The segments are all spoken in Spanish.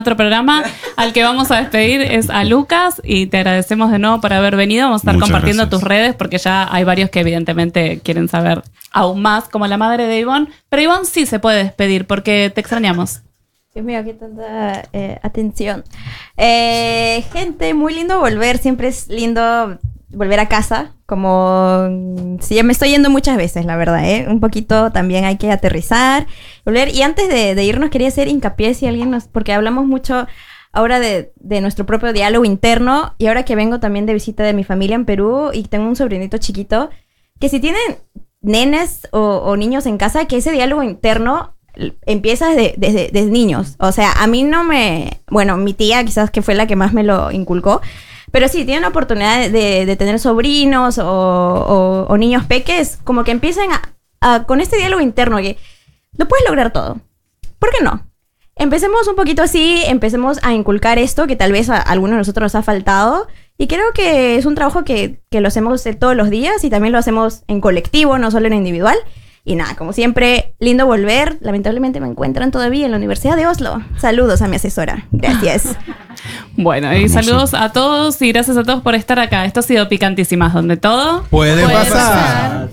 Otro programa al que vamos a despedir es a Lucas y te agradecemos de nuevo por haber venido. Vamos a estar compartiendo tus redes porque ya hay varios que evidentemente quieren saber aún más, como la madre de Ivonne. Pero Ivonne sí se puede despedir porque te extrañamos. Dios mío, qué tanta atención. Gente, muy lindo volver. Siempre es lindo volver a casa. Como sí, ya me estoy yendo muchas veces, la verdad, un poquito también hay que aterrizar, volver. Y antes de irnos quería hacer hincapié si alguien nos... Porque hablamos mucho ahora de nuestro propio diálogo interno. Y ahora que vengo también de visita de mi familia en Perú y tengo un sobrinito chiquito, que si tienen nenes o niños en casa, que ese diálogo interno empieza desde niños. O sea, a mí no me... Bueno, mi tía quizás que fue la que más me lo inculcó. Pero sí, tienen la oportunidad de tener sobrinos o niños peques, como que empiecen con este diálogo interno que lo puedes lograr todo. ¿Por qué no? Empecemos un poquito así, empecemos a inculcar esto que tal vez a algunos de nosotros nos ha faltado. Y creo que es un trabajo que lo hacemos todos los días y también lo hacemos en colectivo, no solo en individual. Y nada, como siempre, lindo volver. Lamentablemente me encuentran todavía en la Universidad de Oslo. Saludos a mi asesora. Gracias. Bueno, y saludos a todos y gracias a todos por estar acá. Esto ha sido Picantísimas, donde todo puede pasar.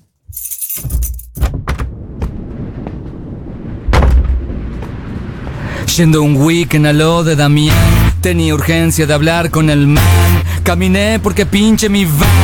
Yendo un weekend a lo de Damián, tenía urgencia de hablar con el man. Caminé porque pinche mi van.